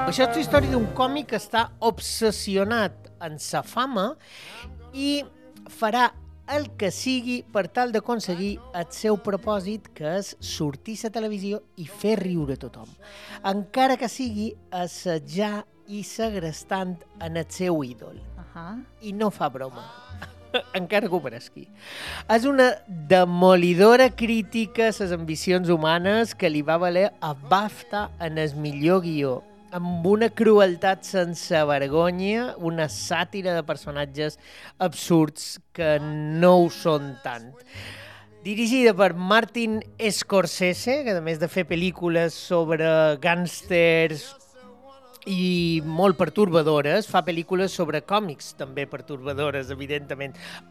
Això és la història d'un còmic que està obsessionat en sa fama i farà el que sigui per tal d'aconseguir el seu propòsit, que és sortir a la televisió i fer riure tothom. Encara que sigui assetjar i segrestant en el seu ídol. I no fa broma. Encara que ho paresqui. És una demolidora crítica a les ambicions humanes que li va valer a BAFTA en el millor guió, amb una crueltat sense vergonya, una sàtira de personatges absurds que no ho són tant. Dirigida per Martin Scorsese, que a més de fer pel·lícules sobre gàngsters i molt pertorbadores, fa pel·lícules sobre còmics també pertorbadores, evidentment.